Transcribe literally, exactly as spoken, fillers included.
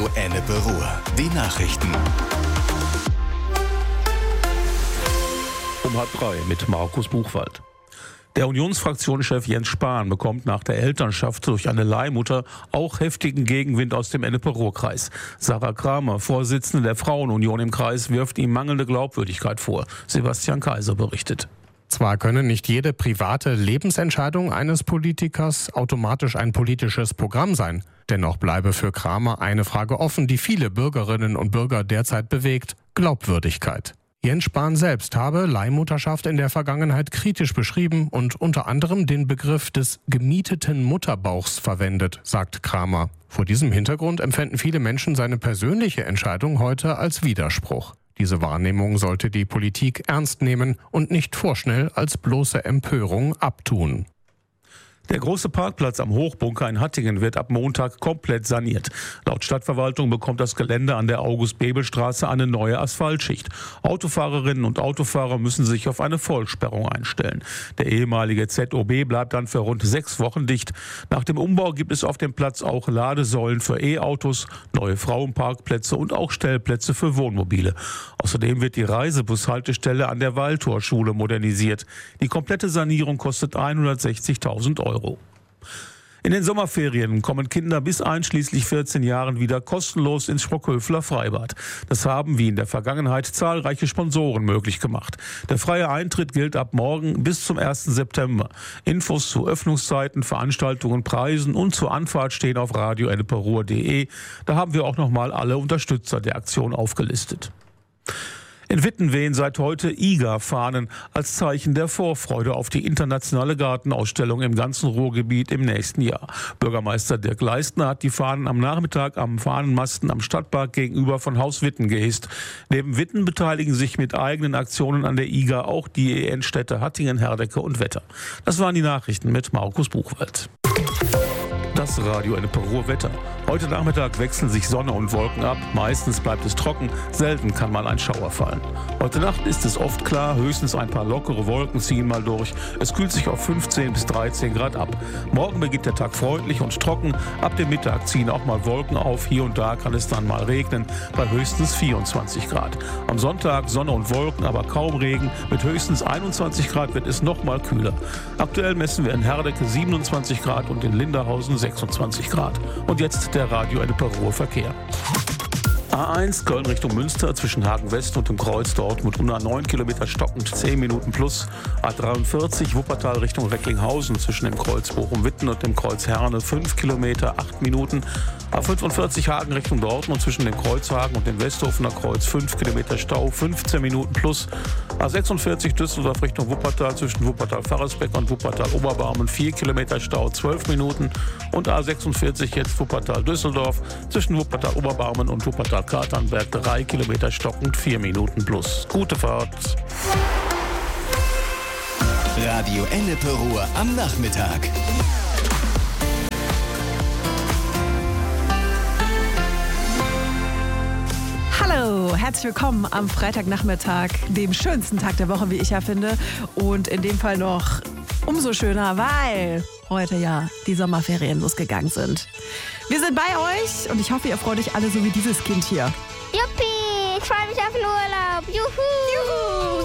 Radio Ennepe Ruhr. Die Nachrichten. Um halb drei mit Markus Buchwald. Der Unionsfraktionschef Jens Spahn bekommt nach der Elternschaft durch eine Leihmutter auch heftigen Gegenwind aus dem Ennepe-Ruhr-Kreis. Sarah Kramer, Vorsitzende der Frauenunion im Kreis, wirft ihm mangelnde Glaubwürdigkeit vor. Sebastian Kaiser berichtet. Zwar könne nicht jede private Lebensentscheidung eines Politikers automatisch ein politisches Programm sein. Dennoch bleibe für Kramer eine Frage offen, die viele Bürgerinnen und Bürger derzeit bewegt: Glaubwürdigkeit. Jens Spahn selbst habe Leihmutterschaft in der Vergangenheit kritisch beschrieben und unter anderem den Begriff des gemieteten Mutterbauchs verwendet, sagt Kramer. Vor diesem Hintergrund empfinden viele Menschen seine persönliche Entscheidung heute als Widerspruch. Diese Wahrnehmung sollte die Politik ernst nehmen und nicht vorschnell als bloße Empörung abtun. Der große Parkplatz am Hochbunker in Hattingen wird ab Montag komplett saniert. Laut Stadtverwaltung bekommt das Gelände an der August-Bebel-Straße eine neue Asphaltschicht. Autofahrerinnen und Autofahrer müssen sich auf eine Vollsperrung einstellen. Der ehemalige Z O B bleibt dann für rund sechs Wochen dicht. Nach dem Umbau gibt es auf dem Platz auch Ladesäulen für E-Autos, neue Frauenparkplätze und auch Stellplätze für Wohnmobile. Außerdem wird die Reisebushaltestelle an der Waldtorschule modernisiert. Die komplette Sanierung kostet hundertsechzigtausend Euro. In den Sommerferien kommen Kinder bis einschließlich vierzehn Jahren wieder kostenlos ins Sprockhöfler Freibad. Das haben wie in der Vergangenheit zahlreiche Sponsoren möglich gemacht. Der freie Eintritt gilt ab morgen bis zum ersten September. Infos zu Öffnungszeiten, Veranstaltungen, Preisen und zur Anfahrt stehen auf radio ennepe ruhr punkt de. Da haben wir auch nochmal alle Unterstützer der Aktion aufgelistet. In Witten wehen seit heute I G A-Fahnen als Zeichen der Vorfreude auf die internationale Gartenausstellung im ganzen Ruhrgebiet im nächsten Jahr. Bürgermeister Dirk Leistner hat die Fahnen am Nachmittag am Fahnenmasten am Stadtpark gegenüber von Haus Witten gehisst. Neben Witten beteiligen sich mit eigenen Aktionen an der I G A auch die E N-Städte Hattingen, Herdecke und Wetter. Das waren die Nachrichten mit Markus Buchwald. Das Radio Ennepe Ruhr Wetter. Heute Nachmittag wechseln sich Sonne und Wolken ab. Meistens bleibt es trocken, selten kann mal ein Schauer fallen. Heute Nacht ist es oft klar, höchstens ein paar lockere Wolken ziehen mal durch. Es kühlt sich auf fünfzehn bis dreizehn Grad ab. Morgen beginnt der Tag freundlich und trocken. Ab dem Mittag ziehen auch mal Wolken auf. Hier und da kann es dann mal regnen, bei höchstens vierundzwanzig Grad. Am Sonntag Sonne und Wolken, aber kaum Regen. Mit höchstens einundzwanzig Grad wird es noch mal kühler. Aktuell messen wir in Herdecke siebenundzwanzig Grad und in Linderhausen sechsundzwanzig Grad. Und jetzt der Radio Ennepe Ruhr Verkehr. A eins Köln Richtung Münster zwischen Hagen West und dem Kreuz dort mit unter neun Kilometer stockend zehn Minuten plus. A dreiundvierzig Wuppertal Richtung Recklinghausen zwischen dem Kreuz Bochum-Witten und dem Kreuz Herne fünf Kilometer, acht Minuten. A fünfundvierzig Hagen Richtung Dortmund zwischen dem Kreuzhagen und dem Westhofener Kreuz fünf Kilometer Stau, fünfzehn Minuten plus. A sechsundvierzig Düsseldorf Richtung Wuppertal zwischen Wuppertal-Farresbeck und Wuppertal-Oberbarmen vier Kilometer Stau, zwölf Minuten. Und A sechsundvierzig jetzt Wuppertal-Düsseldorf zwischen Wuppertal-Oberbarmen und Wuppertal-Katernberg drei Kilometer stockend, vier Minuten plus. Gute Fahrt. Radio Ennepe Ruhr am Nachmittag. Hallo, herzlich willkommen am Freitagnachmittag, dem schönsten Tag der Woche, wie ich ja finde. Und in dem Fall noch umso schöner, weil heute ja die Sommerferien losgegangen sind. Wir sind bei euch und ich hoffe, ihr freut euch alle so wie dieses Kind hier. Juppie, ich freue mich auf den Urlaub. Juhu! Juhu!